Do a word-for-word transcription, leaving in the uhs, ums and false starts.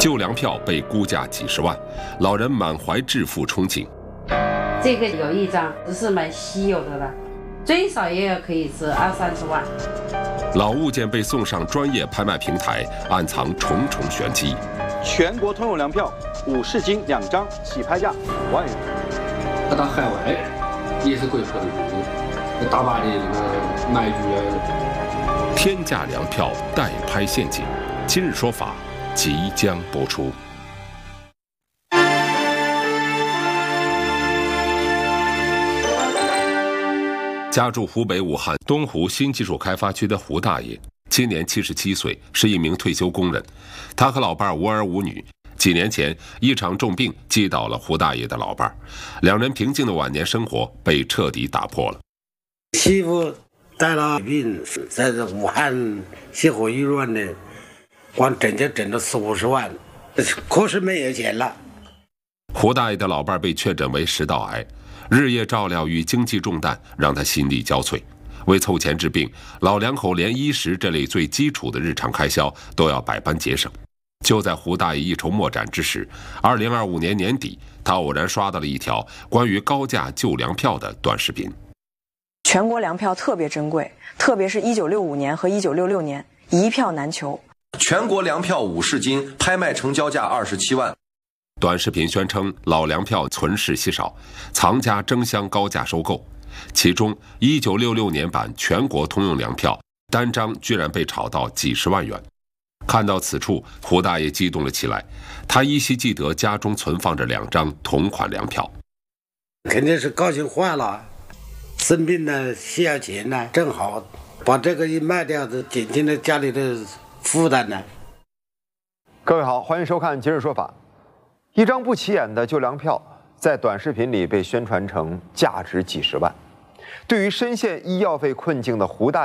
旧粮票被估价几十万，老人满怀致富憧憬。 这个有一张，只是蛮稀有的了，最少也要可以值二三十万。 老物件被送上专业拍卖平台，暗藏重重玄机。 全国通用粮票五市斤两张，起拍价五万元。 他到海外也是可以喝的酒，大把的这个买具啊。 天价粮票代拍陷阱，今日说法即将播出。家住湖北武汉东湖新技术开发区的胡大爷，今年七十七岁，是一名退休工人。他和老伴儿无儿无女，几年前一场重病击倒了胡大爷的老伴儿，两人平静的晚年生活被彻底打破了。 媳妇带了病，在武汉协和医院呢，光整就整了四五十万，可是没有钱了。 胡大爷的老伴儿被确诊为食道癌。日夜照料与经济重担让他心力交瘁，为凑钱治病，老两口连衣食这类最基础的日常开销都要百般节省。就在胡大爷一筹莫展之时，二零二五年年底，他偶然刷到了一条关于高价旧粮票的短视频。 全国粮票特别珍贵，特别是一九六五年和一九六六年，一票难求。 全国粮票五市斤，拍卖成交价二十七万。 短视频宣称老粮票存世稀少，藏家争相高价收购，其中一九六六年版全国通用粮票单张居然被炒到几十万元。看到此处，胡大爷激动了起来，他依稀记得家中存放着两张同款粮票， 肯定是高兴坏了，生病呢需要钱呢，正好把这个一卖掉，减轻了家里的负担呢。 各位好，欢迎收看《今日说法》。一张不起眼的旧粮票，在短视频里被宣传成价值几十万。对于深陷医药费困境的胡大爷